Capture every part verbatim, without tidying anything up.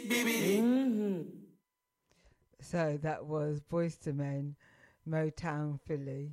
Mm-hmm. So that was Boyz two Men, Motown Philly.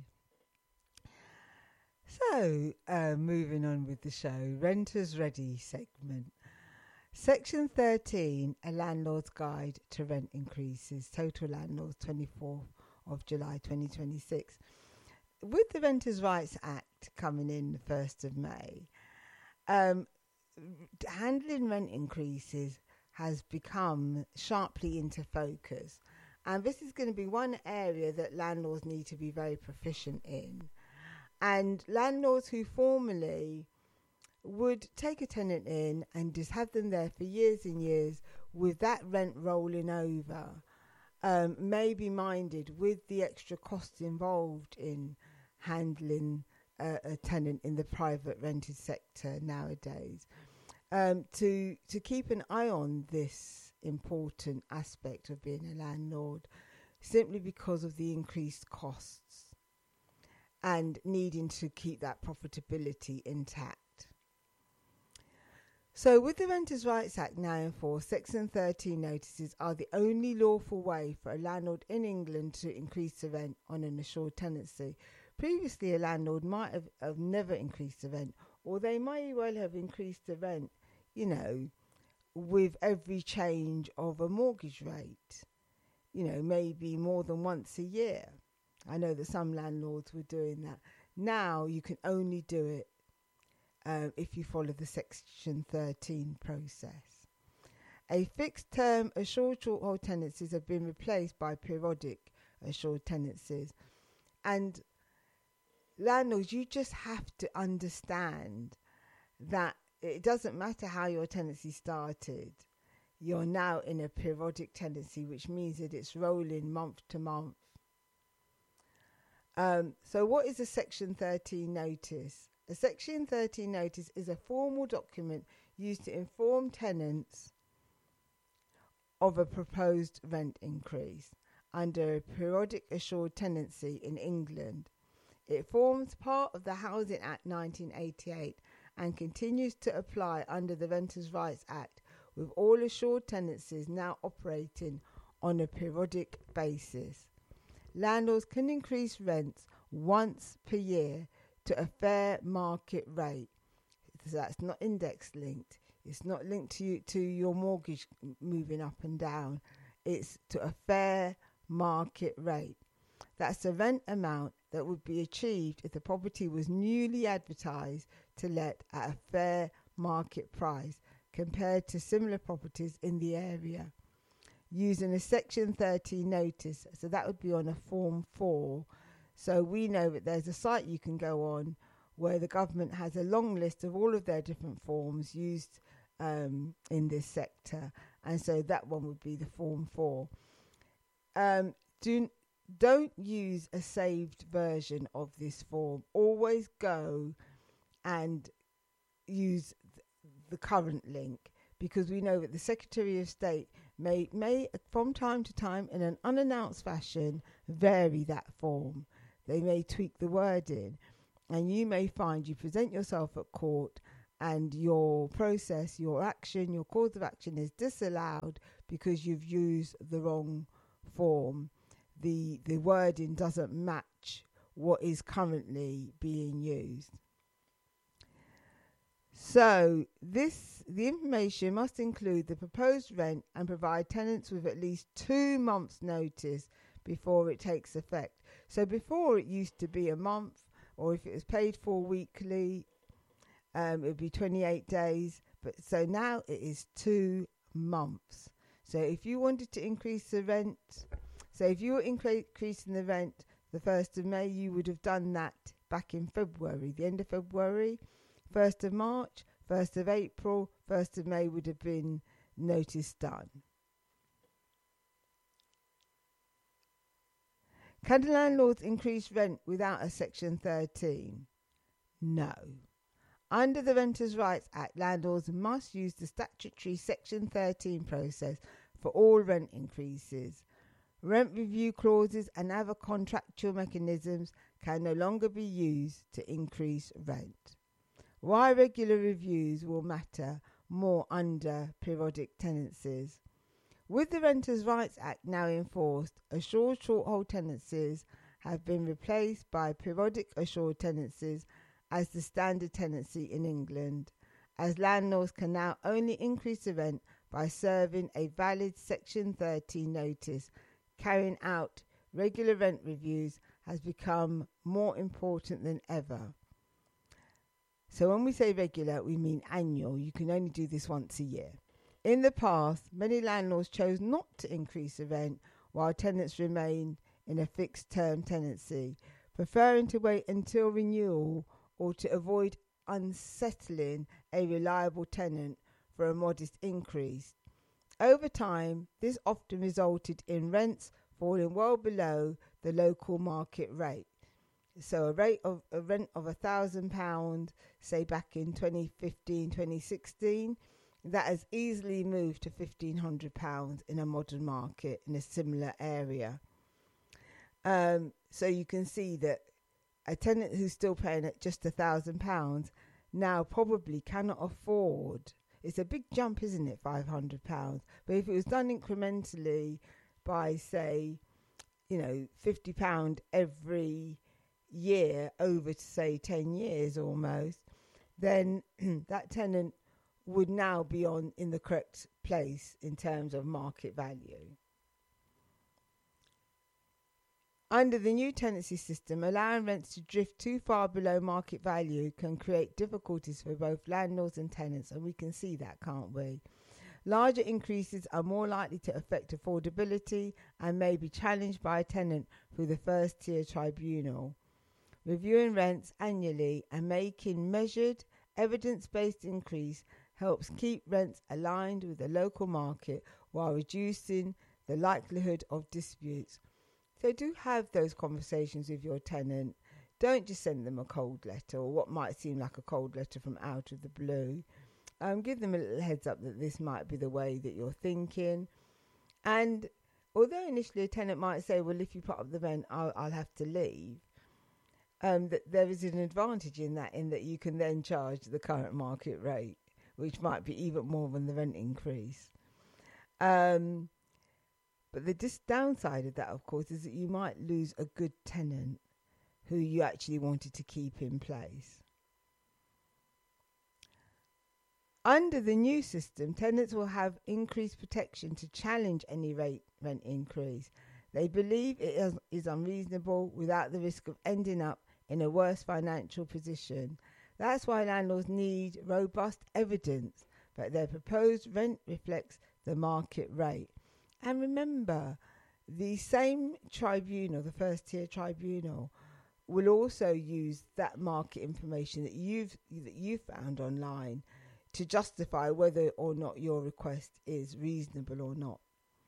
So, uh, moving on with the show, Renters Ready segment. Section thirteen, A Landlord's Guide to Rent Increases, Total Landlords, twenty-fourth of July twenty twenty-six. With the Renters' Rights Act coming in the first of May, um, handling rent increases has become sharply into focus. And this is going to be one area that landlords need to be very proficient in. And landlords who formerly would take a tenant in and just have them there for years and years with that rent rolling over, um, may be minded with the extra costs involved in handling uh, a tenant in the private rented sector nowadays, um, to to keep an eye on this important aspect of being a landlord, simply because of the increased costs and needing to keep that profitability intact. So with the Renters' Rights Act now in force, Section thirteen notices are the only lawful way for a landlord in England to increase the rent on an assured tenancy. Previously, a landlord might have, have never increased the rent, or they may well have increased the rent, you know, with every change of a mortgage rate, you know, maybe more than once a year. I know that some landlords were doing that. Now you can only do it Uh, if you follow the Section thirteen process. A fixed term assured short-hold tenancies have been replaced by periodic assured tenancies. And landlords, you just have to understand that it doesn't matter how your tenancy started. You're now in a periodic tenancy, which means that it's rolling month to month. Um, so what is a Section thirteen notice? A Section thirteen notice is a formal document used to inform tenants of a proposed rent increase under a periodic assured tenancy in England. It forms part of the Housing Act nineteen eighty-eight and continues to apply under the Renters' Rights Act, with all assured tenancies now operating on a periodic basis. Landlords can increase rents once per year to a fair market rate. So that's not index linked. It's not linked to you, to your mortgage moving up and down. It's to a fair market rate. That's the rent amount that would be achieved if the property was newly advertised to let at a fair market price compared to similar properties in the area. Using a Section thirteen notice, so that would be on a Form four. So we know that there's a site you can go on where the government has a long list of all of their different forms used um, in this sector. And so that one would be the Form four. Um, do, don't use a saved version of this form. Always go and use th- the current link, because we know that the Secretary of State may, may from time to time, in an unannounced fashion, vary that form. They may tweak the wording, and you may find you present yourself at court and your process, your action, your cause of action is disallowed because you've used the wrong form. The, the wording doesn't match what is currently being used. So this the information must include the proposed rent and provide tenants with at least two months' notice before it takes effect. So before it used to be a month, or if it was paid for weekly, um, it would be twenty-eight days. But so now it is two months. So if you wanted to increase the rent, so if you were increasing the rent the first of May, you would have done that back in February, the end of February, first of March, first of April, first of May would have been notice done. Can the landlords increase rent without a Section thirteen? No. Under the Renters' Rights Act, landlords must use the statutory Section thirteen process for all rent increases. Rent review clauses and other contractual mechanisms can no longer be used to increase rent. Why regular reviews will matter more under periodic tenancies. With the Renters' Rights Act now enforced, assured short-hold tenancies have been replaced by periodic assured tenancies as the standard tenancy in England, as landlords can now only increase the rent by serving a valid Section thirteen notice. Carrying out regular rent reviews has become more important than ever. So when we say regular, we mean annual. You can only do this once a year. In the past, many landlords chose not to increase the rent while tenants remained in a fixed term tenancy, preferring to wait until renewal or to avoid unsettling a reliable tenant for a modest increase. Over time, this often resulted in rents falling well below the local market rate. So a rate of a rent of a thousand pounds, say back in twenty fifteen, twenty sixteen, that has easily moved to fifteen hundred pounds in a modern market in a similar area. Um, so you can see that a tenant who's still paying at just a thousand pounds now probably cannot afford. It's a big jump, isn't it? five hundred pounds. But if it was done incrementally by, say, you know, fifty pounds every year over to, say, ten years almost, then that tenant would now be on in the correct place in terms of market value. Under the new tenancy system, allowing rents to drift too far below market value can create difficulties for both landlords and tenants, and we can see that, can't we? Larger increases are more likely to affect affordability and may be challenged by a tenant through the first tier tribunal. Reviewing rents annually and making measured, evidence-based increase helps keep rents aligned with the local market while reducing the likelihood of disputes. So do have those conversations with your tenant. Don't just send them a cold letter or what might seem like a cold letter from out of the blue. Um, give them a little heads up that this might be the way that you're thinking. And although initially a tenant might say, well, if you put up the rent, I'll, I'll have to leave. Um, that there is an advantage in that, in that you can then charge the current market rate, which might be even more than the rent increase. Um, but the dis- downside of that, of course, is that you might lose a good tenant who you actually wanted to keep in place. Under the new system, tenants will have increased protection to challenge any rate rent increase. They believe it is, is unreasonable without the risk of ending up in a worse financial position. That's why landlords need robust evidence that their proposed rent reflects the market rate. And remember, the same tribunal, the first tier tribunal, will also use that market information that you've that you found online to justify whether or not your request is reasonable or not.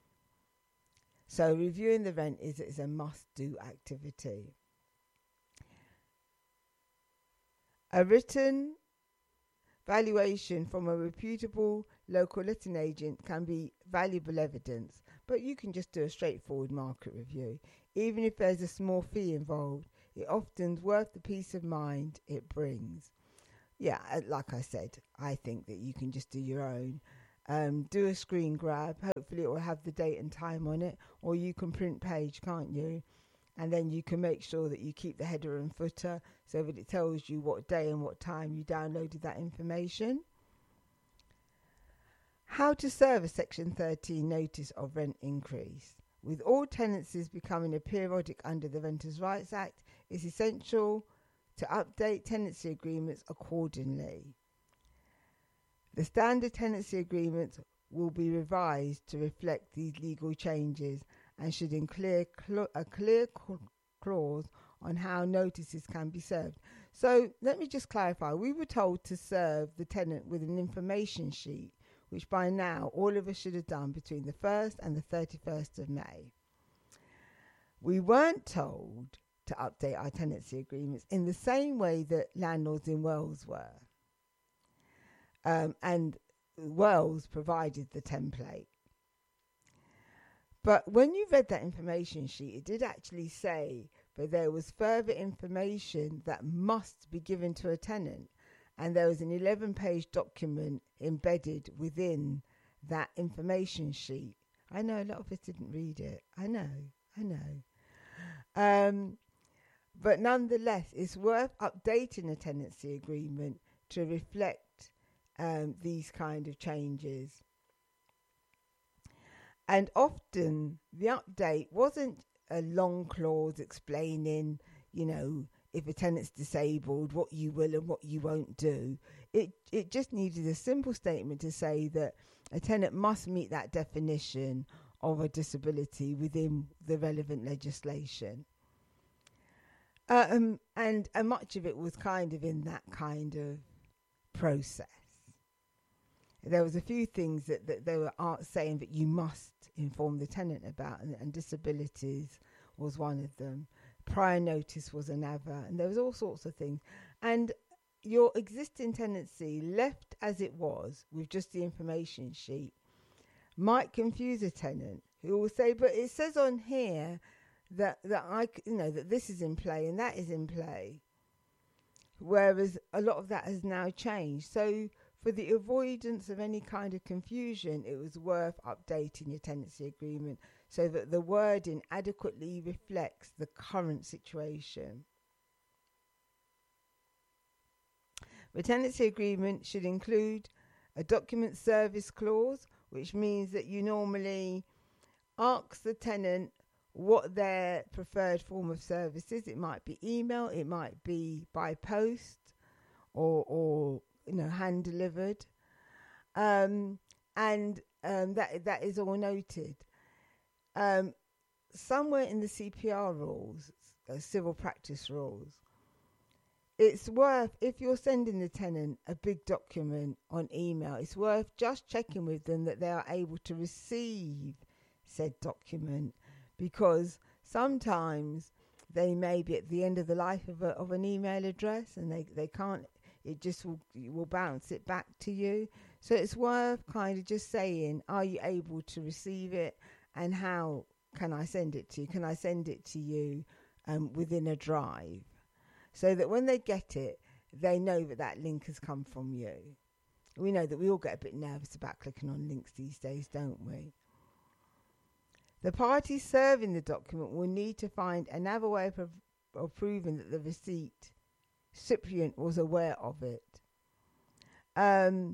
So reviewing the rent is, is a must-do activity. A written valuation from a reputable local letting agent can be valuable evidence, but you can just do a straightforward market review. Even if there's a small fee involved, it often's worth the peace of mind it brings. Yeah, like I said, I think that you can just do your own. Um, do a screen grab. Hopefully it will have the date and time on it, or you can print page, can't you? And then you can make sure that you keep the header and footer so that it tells you what day and what time you downloaded that information. How to serve a Section thirteen notice of rent increase. With all tenancies becoming a periodic under the Renters' Rights Act, it's essential to update tenancy agreements accordingly. The standard tenancy agreements will be revised to reflect these legal changes and should include a clear clause on how notices can be served. So let me just clarify. We were told to serve the tenant with an information sheet, which by now all of us should have done between the first and the thirty-first of May. We weren't told to update our tenancy agreements in the same way that landlords in Wales were. Um, and Wales provided the template. But when you read that information sheet, it did actually say that there was further information that must be given to a tenant. And there was an eleven-page document embedded within that information sheet I know a lot of us didn't read it. I know, I know. Um, but nonetheless, it's worth updating a tenancy agreement to reflect um, these kind of changes. And often the update wasn't a long clause explaining, you know, if a tenant's disabled, what you will and what you won't do. It it just needed a simple statement to say that a tenant must meet that definition of a disability within the relevant legislation. Um, and, and much of it was kind of in that kind of process. There was a few things that, that they were saying that you must inform the tenant about, and, and disabilities was one of them. Prior notice was another, and there was all sorts of things. And your existing tenancy, left as it was with just the information sheet, might confuse a tenant who will say, but it says on here that that I, you know, that this is in play and that is in play. Whereas a lot of that has now changed. So for the avoidance of any kind of confusion, it was worth updating your tenancy agreement so that the wording adequately reflects the current situation. The tenancy agreement should include a document service clause, which means that you normally ask the tenant what their preferred form of service is. It might be email, it might be by post, or, or you know, hand delivered, um, and um, that that is all noted. Um, somewhere in the C P R rules, uh, civil practice rules, it's worth, if you're sending the tenant a big document on email, it's worth just checking with them that they are able to receive said document, because sometimes they may be at the end of the life of, a, of an email address, and they, they can't, it just will, will bounce it back to you. So it's worth kind of just saying, are you able to receive it, and how can I send it to you? Can I send it to you um, within a drive? So that when they get it, they know that that link has come from you. We know that we all get a bit nervous about clicking on links these days, don't we? The party serving the document will need to find another way of, of proving that the receipt recipient was aware of it. Um,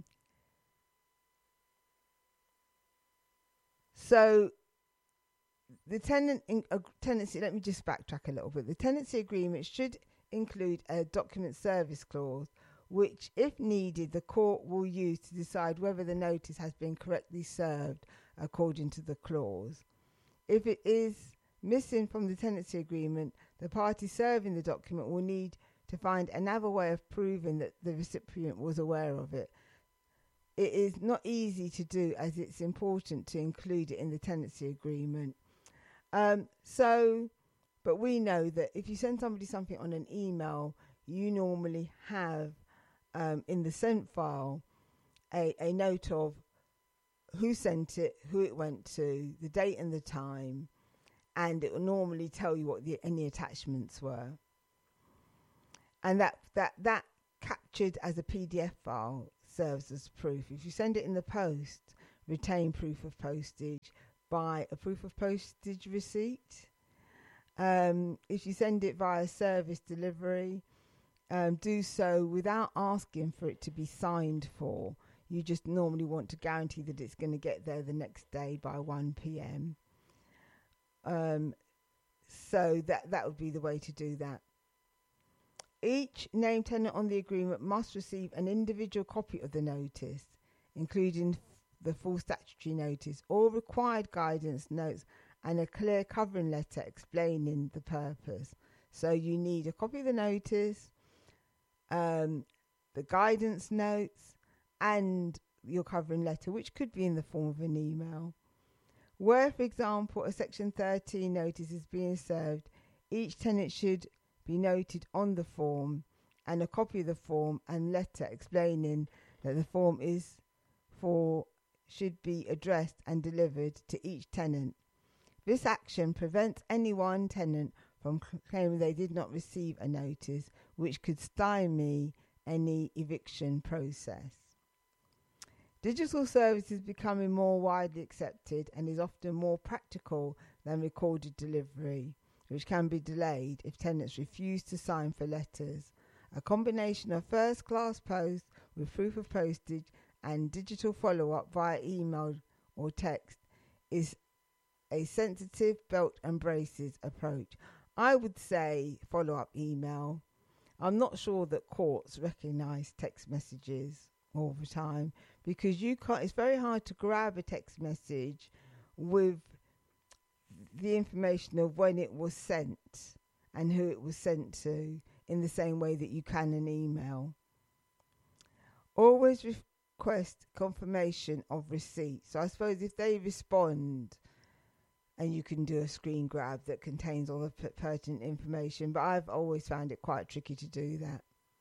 so the tenant in, uh, tenancy, let me just backtrack a little bit. The tenancy agreement should include a document service clause, which, if needed, the court will use to decide whether the notice has been correctly served according to the clause. If it is missing from the tenancy agreement, the party serving the document will need to find another way of proving that the recipient was aware of it. It is not easy to do, as it's important to include it in the tenancy agreement. Um, so, but we know that if you send somebody something on an email, you normally have um, in the sent file a, a note of who sent it, who it went to, the date and the time, and it will normally tell you what the, any attachments were. And that, that, that captured as a P D F file serves as proof. If you send it in the post, retain proof of postage by a proof of postage receipt. Um, if you send it via service delivery, um, do so without asking for it to be signed for. You just normally want to guarantee that it's going to get there the next day by one p.m. Um, so that, that would be the way to do that. Each named tenant on the agreement must receive an individual copy of the notice, including f- the full statutory notice, all required guidance notes, and a clear covering letter explaining the purpose. So you need a copy of the notice, um, the guidance notes, and your covering letter, which could be in the form of an email. Where, for example, a Section thirteen notice is being served, each tenant should be noted on the form, and a copy of the form and letter explaining that the form is for should be addressed and delivered to each tenant. This action prevents any one tenant from claiming they did not receive a notice, which could stymie any eviction process. Digital service is becoming more widely accepted and is often more practical than recorded delivery, which can be delayed if tenants refuse to sign for letters. A combination of first-class post with proof of postage and digital follow-up via email or text is a sensitive belt and braces approach. I would say follow-up email. I'm not sure that courts recognise text messages all the time, because you can't. It's very hard to grab a text message with the information of when it was sent and who it was sent to in the same way that you can an email. Always request confirmation of receipt. So I suppose if they respond, and you can do a screen grab that contains all the p- pertinent information, but I've always found it quite tricky to do that.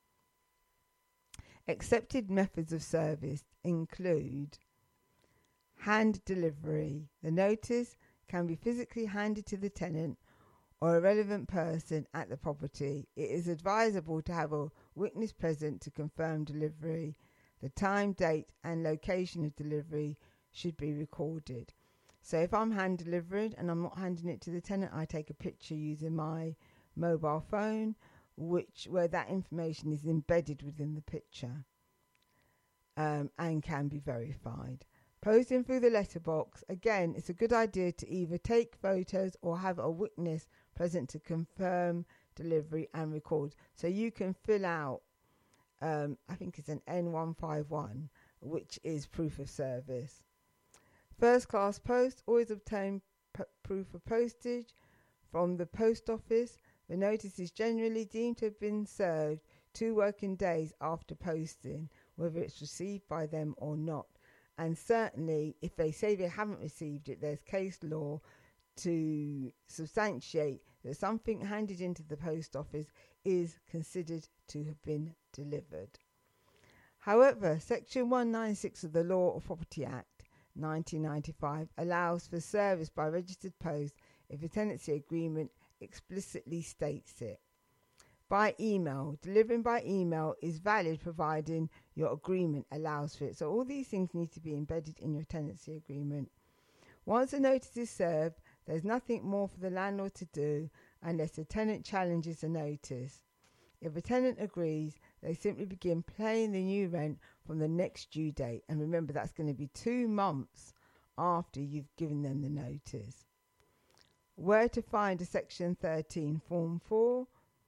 Accepted methods of service include hand delivery. The notice can be physically handed to the tenant or a relevant person at the property. It is advisable to have a witness present to confirm delivery. The time, date and location of delivery should be recorded. So if I'm hand delivering and I'm not handing it to the tenant, I take a picture using my mobile phone, which where that information is embedded within the picture um, and can be verified. Posting through the letterbox. Again, it's a good idea to either take photos or have a witness present to confirm delivery and record. So you can fill out, um, I think it's an N one five one, which is proof of service. First class post. Always obtain p- proof of postage from the post office. The notice is generally deemed to have been served two working days after posting, whether it's received by them or not. And certainly, if they say they haven't received it, there's case law to substantiate that something handed into the post office is considered to have been delivered. However, Section one ninety-six of the Law of Property Act nineteen ninety-five allows for service by registered post if a tenancy agreement explicitly states it. By email. Delivering by email is valid providing your agreement allows for it. So all these things need to be embedded in your tenancy agreement. Once a notice is served, there's nothing more for the landlord to do unless the tenant challenges the notice. If a tenant agrees, they simply begin paying the new rent from the next due date. And remember, that's going to be two months after you've given them the notice. Where to find a Section thirteen Form four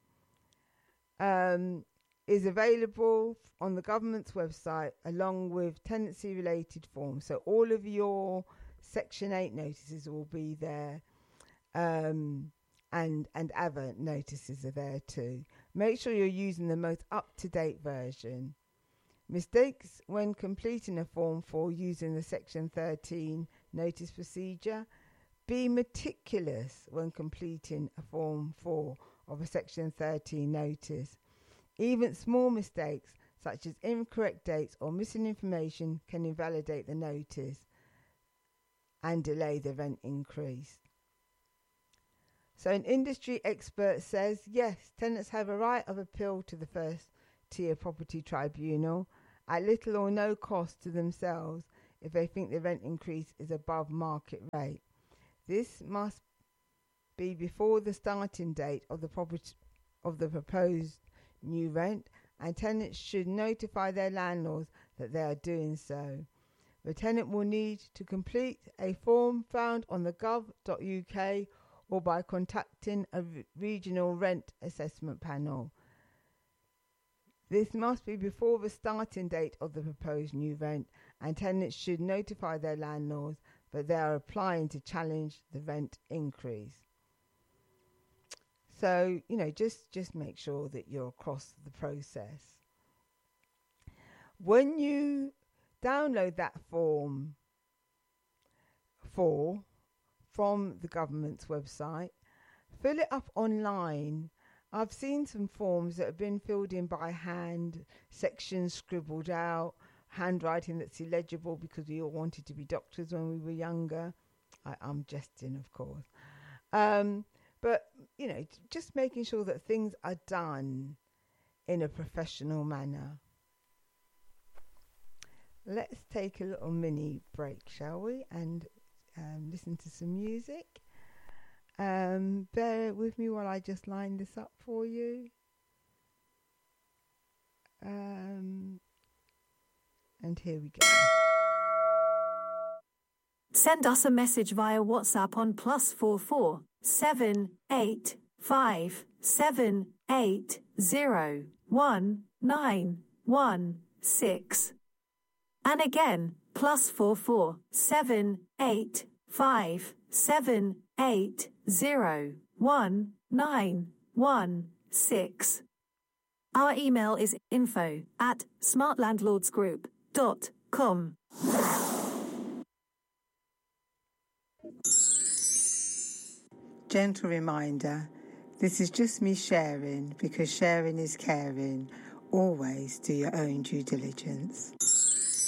um, is available on the government's website along with tenancy related forms. So all of your Section eight notices will be there, um, and and other notices are there too. Make sure you're using the most up-to-date version. Mistakes when completing a Form four using the Section thirteen notice procedure. Be meticulous when completing a Form four of a Section thirteen notice. Even small mistakes such as incorrect dates or missing information can invalidate the notice and delay the rent increase. So an industry expert says, yes, tenants have a right of appeal to the first tier property tribunal at little or no cost to themselves if they think the rent increase is above market rate. This must be before the starting date of the property of the proposed new rent, and tenants should notify their landlords that they are doing so. The tenant will need to complete a form found on the gov dot U K or by contacting a re- regional rent assessment panel. This must be before the starting date of the proposed new rent, and tenants should notify their landlords that they are applying to challenge the rent increase. So, you know, just, just make sure that you're across the process. When you download that form four from the government's website, fill it up online. I've seen some forms that have been filled in by hand, sections scribbled out, handwriting that's illegible because we all wanted to be doctors when we were younger. I, I'm jesting, of course. Um, but, you know, just making sure that things are done in a professional manner. let's take a little mini break, shall we? And um, listen to some music. Um, bear with me while I just line this up for you. Um, and here we go. Send us a message via WhatsApp on plus four four seven eight five seven eight zero one nine one six. And again, plus four four seven eight five seven eight zero one nine one six. Our email is info at smartlandlordsgroup dot com. Gentle reminder, this is just me sharing, because sharing is caring. Always do your own due diligence.